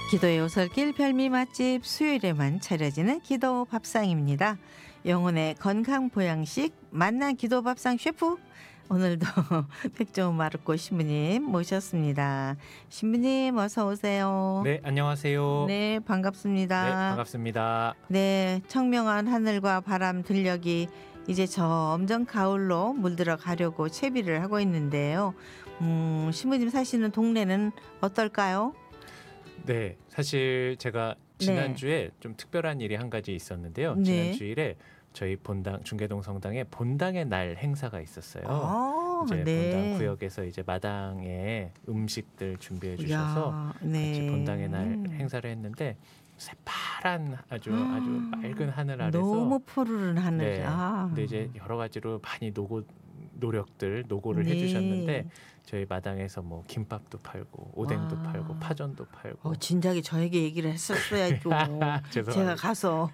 기도의 오솔길 별미 맛집 수요일에만 차려지는 기도 밥상입니다. 영혼의 건강 보양식 만난 기도 밥상 셰프 오늘도 백종원 마르코 신부님 모셨습니다. 신부님 어서 오세요. 네, 안녕하세요. 네, 반갑습니다. 네, 반갑습니다. 네, 청명한 하늘과 바람 들녘이 이제 점점 가을로 물들어 가려고 채비를 하고 있는데요. 신부님 사시는 동네는 어떨까요? 네, 사실 제가 지난주에 좀 특별한 일이 한 가지 있었는데요. 네. 지난 주일에 저희 본당 중계동 성당에 본당의 날 행사가 있었어요. 이제 본당 구역에서 이제 마당에 음식들 준비해 주셔서 같이 본당의 날 행사를 했는데 새파란 아주 맑은 하늘 아래서 너무 푸르른 하늘. 네. 근데 이제 여러 가지로 많이 노고를 네. 해주셨는데 저희 마당에서 뭐 김밥도 팔고 오뎅도 팔고 파전도 팔고 진작에 저에게 얘기를 했었어야죠. 제가 가서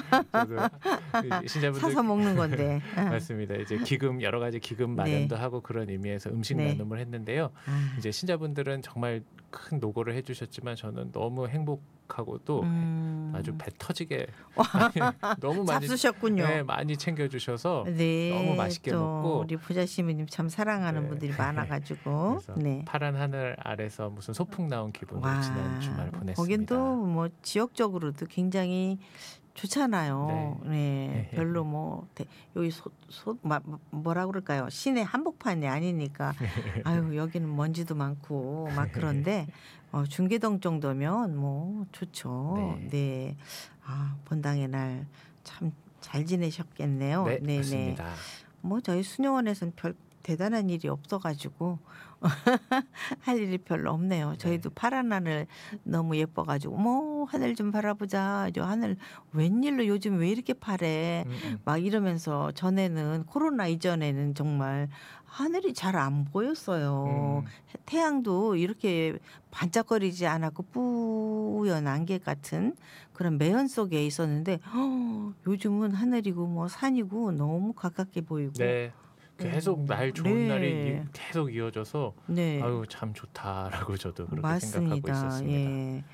신자분들 사서 먹는 건데. 맞습니다. 이제 여러 가지 기금 마련도 하고 그런 의미에서 음식 나눔을 했는데요. 이제 신자분들은 정말 큰 노고를 해주셨지만 저는 너무 행복하고 또 아주 배 터지게 너무 많이 잡수셨군요. 네, 많이 챙겨주셔서 네, 너무 맛있게 먹고 우리 부자 시민님 참 사랑하는 분들이 많아가지고 파란 하늘 아래서 무슨 소풍 나온 기분으로 지난 주말 보냈습니다. 거긴 또 뭐 지역적으로도 굉장히 좋잖아요. 네. 별로 뭐 여기 뭐라 그럴까요? 시내 한복판이 아니니까 아유 여기는 먼지도 많고 막 그런데 중계동 정도면 뭐 좋죠. 네. 본당의 날 참 잘 지내셨겠네요. 네, 맞습니다. 뭐 저희 수녀원에서는 별 대단한 일이 없어가지고 할 일이 별로 없네요. 저희도 파란 하늘 너무 예뻐가지고 뭐 하늘 좀 바라보자. 저 하늘 웬일로 요즘 왜 이렇게 파래. 막 이러면서 전에는 코로나 이전에는 정말 하늘이 잘 안 보였어요. 태양도 이렇게 반짝거리지 않았고 뿌연 안개 같은 그런 매연 속에 있었는데 요즘은 하늘이고 뭐 산이고 너무 가깝게 보이고 계속 날 좋은 날이 계속 이어져서 아유 참 좋다라고 저도 그렇게 생각하고 있었습니다.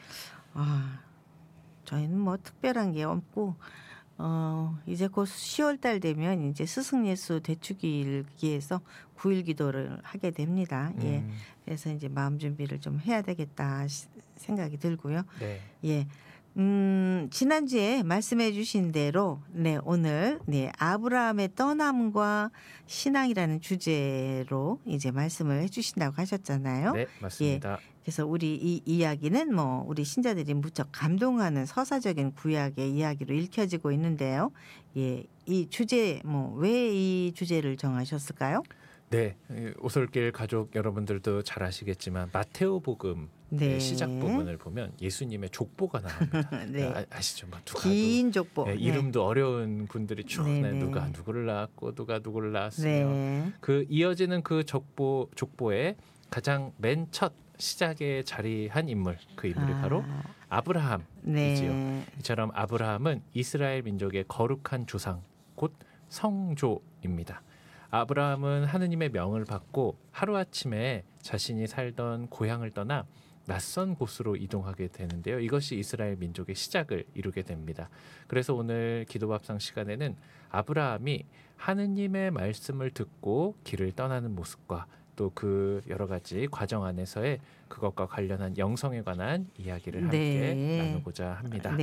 저희는 뭐 특별한 게 없고 이제 곧 10월 달 되면 이제 스승예수 대축일기에서 9일 기도를 하게 됩니다. 그래서 이제 마음 준비를 좀 해야 되겠다 생각이 들고요. 지난주에 말씀해 주신 대로 오늘 아브라함의 떠남과 신앙이라는 주제로 이제 말씀을 해 주신다고 하셨잖아요. 네, 맞습니다. 그래서 우리 이 이야기는 뭐 우리 신자들이 무척 감동하는 서사적인 구약의 이야기로 읽혀지고 있는데요. 이 주제 왜 이 주제를 정하셨을까요? 네, 오솔길 가족 여러분들도 잘 아시겠지만 마테오복음 시작 부분을 보면 예수님의 족보가 나옵니다. 아시죠? 긴 족보. 이름도 어려운 분들이 쭉 누가 누구를 낳았고 누가 누구를 낳았으며 그 이어지는 그 족보의 가장 맨 첫 시작에 자리한 인물, 그 인물이 바로 아브라함이지요. 이처럼 아브라함은 이스라엘 민족의 거룩한 조상, 곧 성조입니다. 아브라함은 하느님의 명을 받고 하루아침에 자신이 살던 고향을 떠나 낯선 곳으로 이동하게 되는데요. 이것이 이스라엘 민족의 시작을 이루게 됩니다. 그래서 오늘 기도밥상 시간에는 아브라함이 하느님의 말씀을 듣고 길을 떠나는 모습과 또 그 여러 가지 과정 안에서의 그것과 관련한 영성에 관한 이야기를 함께 나누고자 합니다.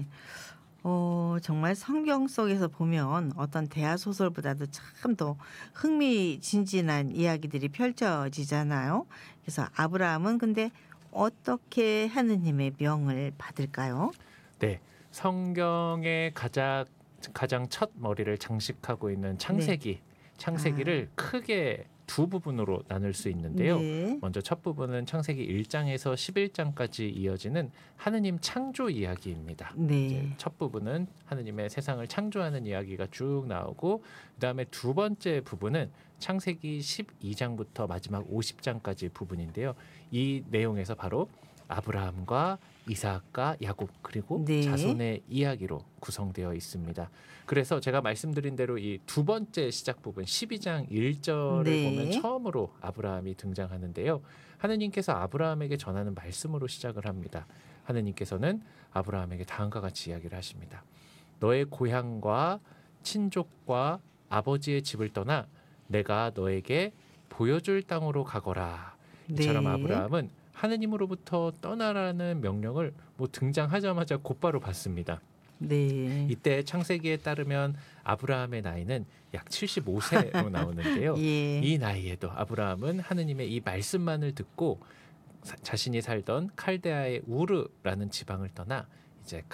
정말 성경 속에서 보면 어떤 대하 소설보다도 참 더 흥미진진한 이야기들이 펼쳐지잖아요. 그래서 아브라함은 근데 어떻게 하느님의 명을 받을까요? 네, 성경의 가장 첫 머리를 장식하고 있는 창세기를 크게 두 부분으로 나눌 수 있는데요. 먼저 첫 부분은 창세기 1장에서 11장까지 이어지는 하느님 창조 이야기입니다. 이제 첫 부분은 하느님의 세상을 창조하는 이야기가 쭉 나오고 그다음에 두 번째 부분은 창세기 12장부터 마지막 50장까지 부분인데요. 이 내용에서 바로 아브라함과 이삭과 야곱 그리고 네. 자손의 이야기로 구성되어 있습니다. 그래서 제가 말씀드린 대로 이 두 번째 시작 부분 12장 1절을 네. 보면 처음으로 아브라함이 등장하는데요. 하느님께서 아브라함에게 전하는 말씀으로 시작을 합니다. 하느님께서는 아브라함에게 다음과 같이 이야기를 하십니다. 너의 고향과 친족과 아버지의 집을 떠나 내가 너에게 보여줄 땅으로 가거라. 이처럼 네. 아브라함은 하느님으로부터 떠나라는 명령을 등장하자마자 곧바로 받습니다. 네. 이때 창세기에 따르면 아브라함의 나이는 약 75세로 나오는데요. 예. 이 나이에도 아브라함은 하느님의 이 말씀만을 듣고 자신이 살던 칼데아의 우르라는 지방을 떠나 이제